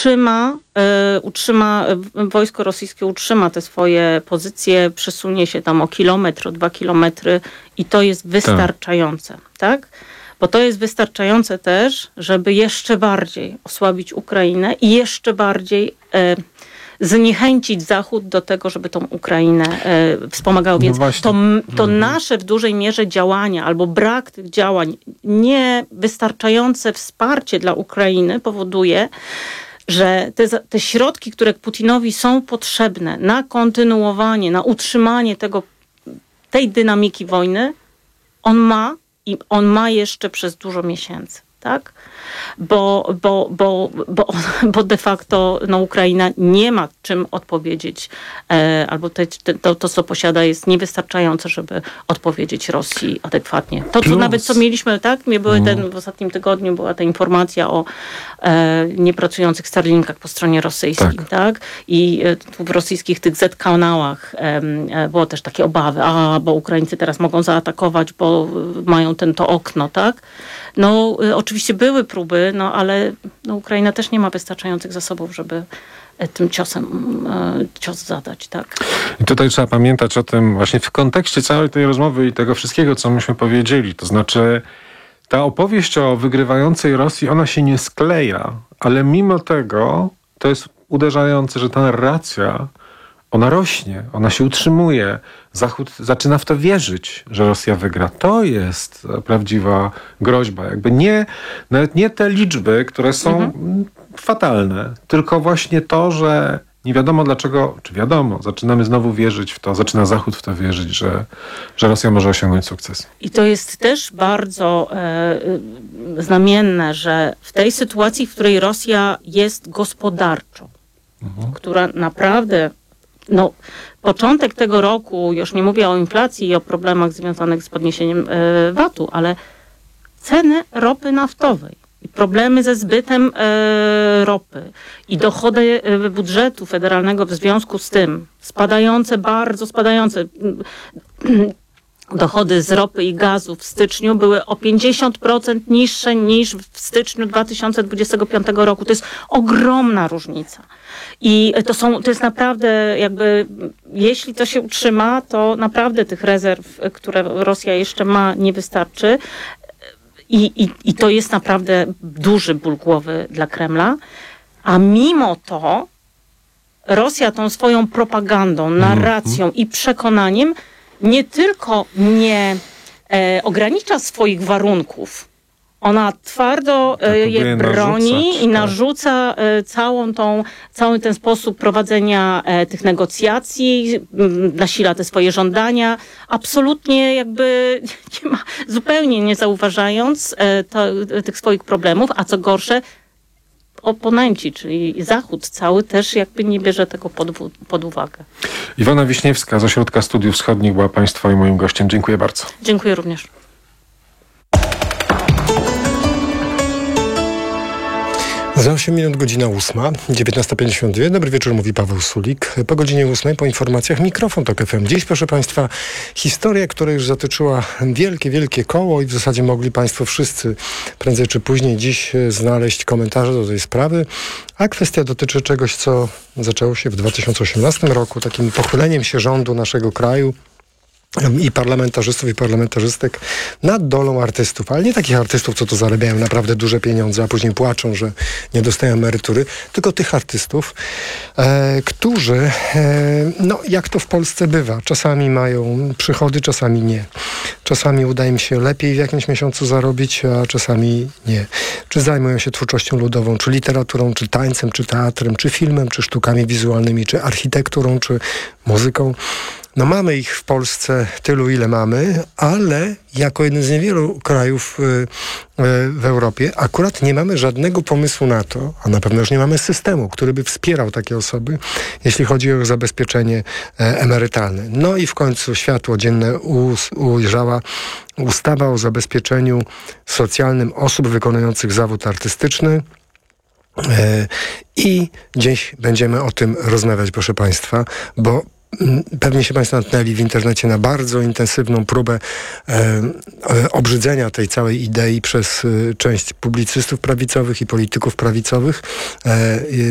wojsko rosyjskie utrzyma te swoje pozycje, przesunie się tam o kilometr, o 2 kilometry i to jest wystarczające, tak? Bo to jest wystarczające też, żeby jeszcze bardziej osłabić Ukrainę i jeszcze bardziej zniechęcić Zachód do tego, żeby tą Ukrainę wspomagał. Więc to nasze w dużej mierze działania albo brak tych działań, niewystarczające wsparcie dla Ukrainy powoduje, że te środki, które Putinowi są potrzebne na kontynuowanie, na utrzymanie tej dynamiki wojny, on ma jeszcze przez dużo miesięcy. Tak? Bo de facto Ukraina nie ma czym odpowiedzieć, albo to, co posiada, jest niewystarczające, żeby odpowiedzieć Rosji adekwatnie. Co mieliśmy, tak? W ostatnim tygodniu była ta informacja o niepracujących Starlinkach po stronie rosyjskiej, tak? I w rosyjskich tych Z-kanałach było też takie obawy, bo Ukraińcy teraz mogą zaatakować, bo mają to okno, tak? Oczywiście były próby, ale Ukraina też nie ma wystarczających zasobów, żeby tym cios zadać, tak. I tutaj trzeba pamiętać o tym właśnie w kontekście całej tej rozmowy i tego wszystkiego, co myśmy powiedzieli. To znaczy ta opowieść o wygrywającej Rosji, ona się nie skleja, ale mimo tego to jest uderzające, że ta narracja, ona rośnie, ona się utrzymuje. Zachód zaczyna w to wierzyć, że Rosja wygra. To jest prawdziwa groźba. Nawet nie te liczby, które są fatalne, tylko właśnie to, że nie wiadomo dlaczego, czy wiadomo, zaczynamy znowu wierzyć w to, zaczyna Zachód w to wierzyć, że Rosja może osiągnąć sukces. I to jest też bardzo znamienne, że w tej sytuacji, w której Rosja jest gospodarczo, która naprawdę początek tego roku, już nie mówię o inflacji i o problemach związanych z podniesieniem VAT-u, ale ceny ropy naftowej i problemy ze zbytem ropy i dochody budżetu federalnego w związku z tym, bardzo spadające dochody z ropy i gazu w styczniu były o 50% niższe niż w styczniu 2025 roku. To jest ogromna różnica. I to jest naprawdę jeśli to się utrzyma, to naprawdę tych rezerw, które Rosja jeszcze ma, nie wystarczy. I to jest naprawdę duży ból głowy dla Kremla. A mimo to Rosja tą swoją propagandą, narracją i przekonaniem nie tylko nie ogranicza swoich warunków, ona twardo je broni i narzuca cały ten sposób prowadzenia tych negocjacji, nasila te swoje żądania, absolutnie zupełnie nie zauważając tych swoich problemów, a co gorsze, oponenci, czyli Zachód cały też nie bierze tego pod uwagę. Iwona Wiśniewska z Ośrodka Studiów Wschodnich była Państwa i moim gościem. Dziękuję bardzo. Dziękuję również. Za 8 minut godzina 8, 19:52. Dobry wieczór, mówi Paweł Sulik. Po godzinie 8 po informacjach Mikrofon Tok FM. Dziś, proszę Państwa, historia, która już zatoczyła wielkie koło i w zasadzie mogli Państwo wszyscy prędzej czy później dziś znaleźć komentarze do tej sprawy. A kwestia dotyczy czegoś, co zaczęło się w 2018 roku, takim pochyleniem się rządu naszego kraju i parlamentarzystów i parlamentarzystek nad dolą artystów, ale nie takich artystów, co to zarabiają naprawdę duże pieniądze, a później płaczą, że nie dostają emerytury, tylko tych artystów, którzy, jak to w Polsce bywa, czasami mają przychody, czasami nie. Czasami uda im się lepiej w jakimś miesiącu zarobić, a czasami nie. Czy zajmują się twórczością ludową, czy literaturą, czy tańcem, czy teatrem, czy filmem, czy sztukami wizualnymi, czy architekturą, czy muzyką. Mamy ich w Polsce tylu, ile mamy, ale jako jeden z niewielu krajów w Europie akurat nie mamy żadnego pomysłu na to, a na pewno już nie mamy systemu, który by wspierał takie osoby, jeśli chodzi o zabezpieczenie emerytalne. I w końcu światło dzienne ujrzała ustawa o zabezpieczeniu socjalnym osób wykonujących zawód artystyczny. I dziś będziemy o tym rozmawiać, proszę Państwa, bo pewnie się Państwo natknęli w internecie na bardzo intensywną próbę obrzydzenia tej całej idei przez część publicystów prawicowych i polityków prawicowych.